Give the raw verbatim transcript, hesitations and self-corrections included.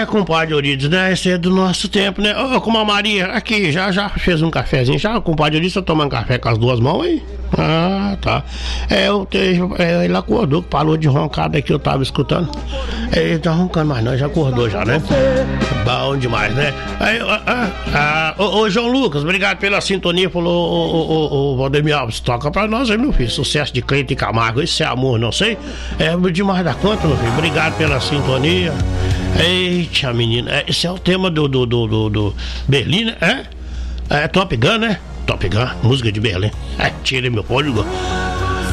compadre Eurides, né? Esse é do nosso tempo, né? Ô, como a Maria, aqui, já, já fez um cafezinho, já, compadre Eurides, tá tomando café com as duas mãos aí? Ah, tá. É, eu te, é, ele acordou, parou de roncar daqui, eu tava escutando. Ele tá roncando mais não, já acordou já, né? Bom demais, né? Aí, ah, ah, ô, ô, João Lucas, obrigado pela sintonia, falou o, o, o, o Valdemir Alves, toca pra nós aí, meu filho, sucesso de Cleiton e Camargo, isso é amor, não sei, é demais da conta, meu filho, obrigado pela sintonia. Eita, menina, é, esse é o tema do, do, do, do, do Berlim, né? É? É Top Gun, né? Top Gun, música de Berlim. É, tira meu fôlego.